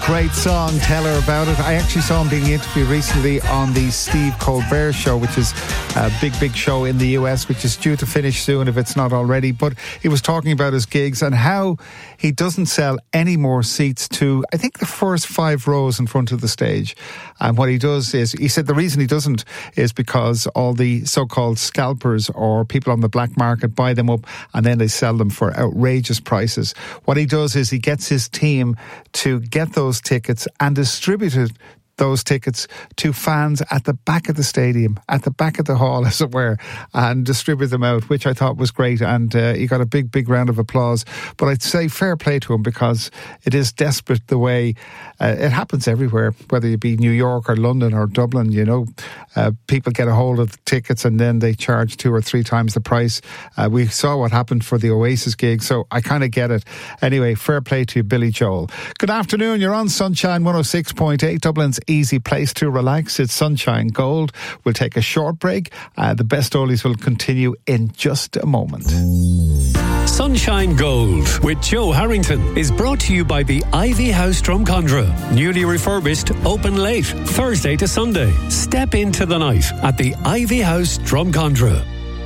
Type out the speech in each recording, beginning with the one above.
Great song, Tell Her About It. I actually saw him being interviewed recently on the Steve Colbert Show, which is a big show in the US, which is due to finish soon if it's not already. But he was talking about his gigs and how he doesn't sell any more seats to, I think, the first 5 rows in front of the stage. And what he does is, he said the reason he doesn't is because all the so-called scalpers or people on the black market buy them up and then they sell them for outrageous prices. What he does is he gets his team to get those tickets and distributed those tickets to fans at the back of the stadium, at the back of the hall, as it were, and distribute them out, which I thought was great. And he got a big round of applause. But I'd say fair play to him, because it is desperate the way it happens everywhere, whether it be New York or London or Dublin. You know, people get a hold of the tickets and then they charge 2 or 3 times the price. We saw what happened for the Oasis gig, so I kind of get it. Anyway, fair play to you, Billy Joel. Good afternoon. You're on Sunshine 106.8, Dublin's easy place to relax. It's Sunshine Gold. We'll take a short break. The best oldies will continue in just a moment. Sunshine Gold with Joe Harrington is brought to you by the Ivy House Drumcondra. Newly refurbished, open late, Thursday to Sunday. Step into the night at the Ivy House Drumcondra.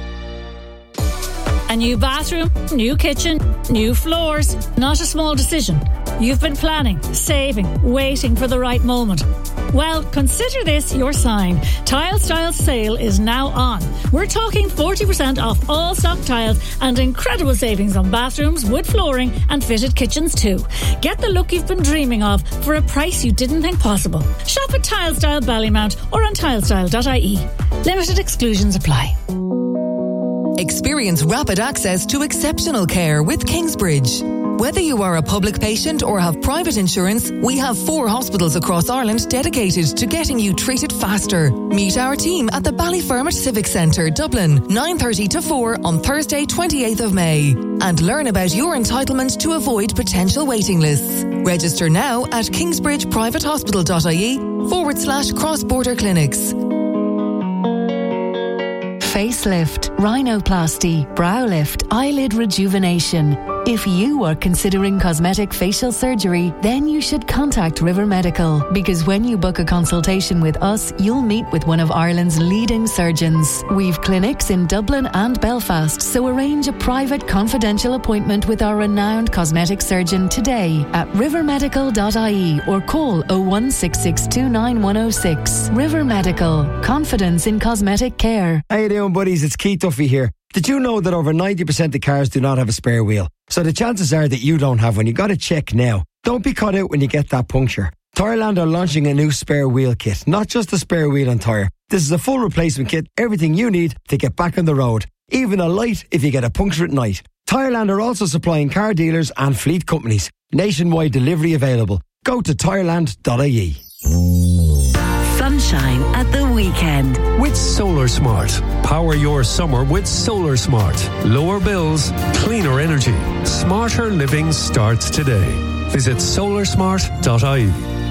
A new bathroom, new kitchen, new floors. Not a small decision. You've been planning, saving, waiting for the right moment. Well, consider this your sign. Tile Style sale is now on. We're talking 40% off all stock tiles and incredible savings on bathrooms, wood flooring and fitted kitchens too. Get the look you've been dreaming of for a price you didn't think possible. Shop at Tile Style Ballymount or on tilestyle.ie. Limited exclusions apply. Experience rapid access to exceptional care with Kingsbridge. Whether you are a public patient or have private insurance, we have 4 hospitals across Ireland dedicated to getting you treated faster. Meet our team at the Ballyfermot Civic Centre, Dublin, 9:30 to 4 on Thursday, 28th of May. And learn about your entitlement to avoid potential waiting lists. Register now at kingsbridgeprivatehospital.ie/cross-border clinics. Facelift, rhinoplasty, brow lift, eyelid rejuvenation. If you are considering cosmetic facial surgery, then you should contact River Medical, because when you book a consultation with us, you'll meet with one of Ireland's leading surgeons. We've clinics in Dublin and Belfast, so arrange a private confidential appointment with our renowned cosmetic surgeon today at rivermedical.ie or call 016629106. River Medical, confidence in cosmetic care. How you doing, buddies? It's Keith Duffy here. Did you know that over 90% of cars do not have a spare wheel? So the chances are that you don't have one. You got to check now. Don't be caught out when you get that puncture. Tyreland are launching a new spare wheel kit. Not just a spare wheel and tyre. This is a full replacement kit. Everything you need to get back on the road. Even a light if you get a puncture at night. Tyreland are also supplying car dealers and fleet companies. Nationwide delivery available. Go to tyreland.ie. Sunshine at the weekend with Solar Smart. Power your summer with Solar Smart. Lower bills, cleaner energy. Smarter living starts today. Visit solarsmart.ie.